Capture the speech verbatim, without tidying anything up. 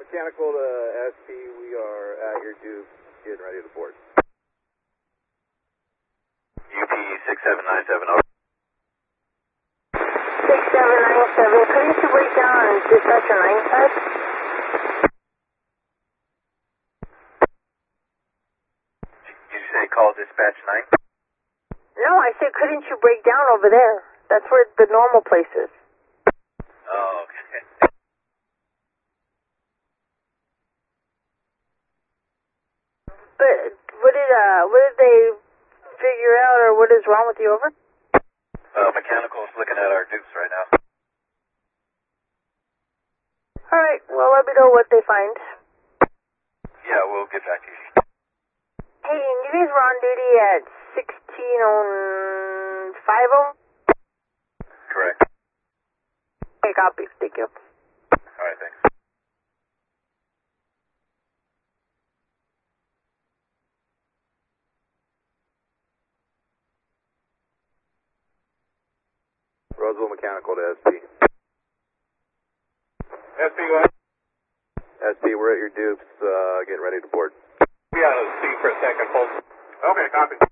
Mechanical to S P, we are at your Duke, getting ready to board. U P six seven nine seven, over. six seven nine seven, couldn't you break down on dispatcher nine side? Did you say call dispatch nine? No, I said couldn't you break down over there? That's where the normal place is. Oh, okay. But what did uh what did they figure out, or what is wrong with you, over? Uh, mechanical's looking at our Dukes right now. Alright, well let me know what they find. Yeah, we'll get back to you. Hey, and you guys were on duty at sixteen oh five oh? Correct. Okay, copy. Thank you. Alright, thanks. Roseville Mechanical to S P. S P, what? S P, we're at your Dukes, uh, getting ready to board. Yeah, let's see for a second, hold. Okay, copy.